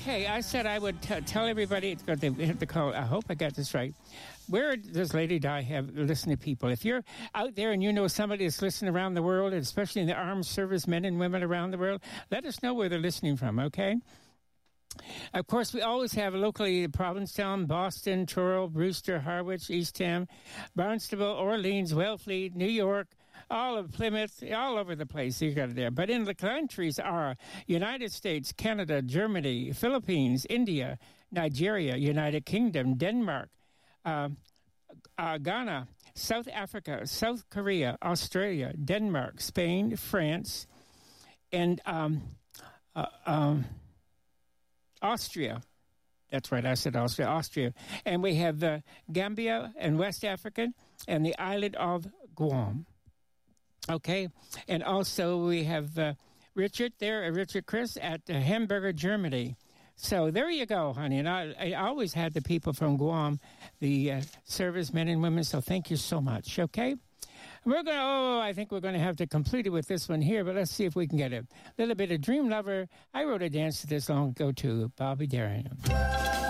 Okay, I said I would tell everybody, but they have to call. I hope I got this right. Where does Lady Di have listening to people? If you're out there and you know somebody that's listening around the world, especially in the armed service men and women around the world, let us know where they're listening from, okay? Of course, we always have locally Provincetown, Boston, Truro, Brewster, Harwich, Eastham, Barnstable, Orleans, Wellfleet, New York, all of Plymouth, all over the place. You got it there. But in the countries are United States, Canada, Germany, Philippines, India, Nigeria, United Kingdom, Denmark, Ghana, South Africa, South Korea, Australia, Denmark, Spain, France, and Austria. That's right, I said Austria. And we have Gambia and West Africa and the island of Guam. Okay? And also we have Richard Chris at Hamburger, Germany. So there you go, honey. And I always had the people from Guam, the servicemen and women, so thank you so much, okay? I think we're going to have to complete it with this one here, but let's see if we can get a little bit of Dream Lover. I wrote a dance to this long ago, too, Bobby Darin.